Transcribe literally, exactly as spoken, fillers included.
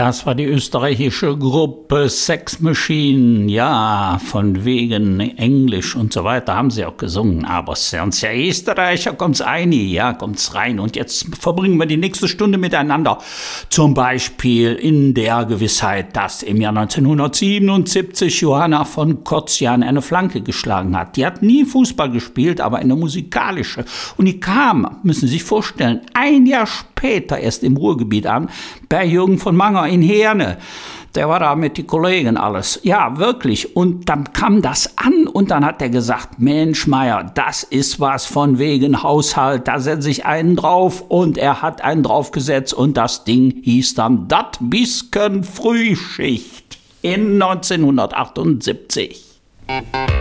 Das war die österreichische Gruppe Sex Machine. Ja, von wegen Englisch und so weiter haben sie auch gesungen. Aber sonst ja Österreicher, kommt's ein, ja, kommt's rein. Und jetzt verbringen wir die nächste Stunde miteinander. Zum Beispiel in der Gewissheit, dass im Jahr neunzehnhundertsiebenundsiebzig Johanna von Kotzian eine Flanke geschlagen hat. Die hat nie Fußball gespielt, aber eine musikalische. Und die kam, müssen Sie sich vorstellen, ein Jahr später erst im Ruhrgebiet an, bei Jürgen von Manger in Herne. Der war da mit den Kollegen alles. Ja, wirklich. Und dann kam das an und dann hat er gesagt, Mensch, Meier, das ist was von wegen Haushalt, da setze ich einen drauf. Und er hat einen draufgesetzt und das Ding hieß dann Dat Bisken Frühschicht in neunzehnhundertachtundsiebzig.